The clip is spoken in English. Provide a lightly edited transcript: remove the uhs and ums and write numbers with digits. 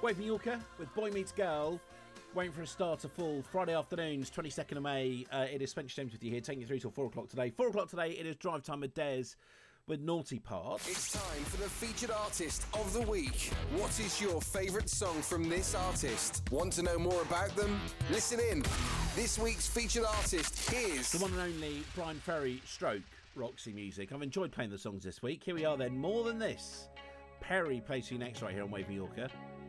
Wave Mallorca with Boy Meets Girl. Waiting for a star to fall. Friday afternoons, 22nd of May. It is Spencer James with you here, taking you through till 4 o'clock today. 4 o'clock today, it is drive time with Des with Naughty Part. It's time for the featured artist of the week. What is your favourite song from this artist? Want to know more about them? Listen in. This week's featured artist is... the one and only Brian Ferry stroke Roxy Music. I've enjoyed playing the songs this week. Here we are then. More Than This. Perry plays for you next right here on Wave Mallorca.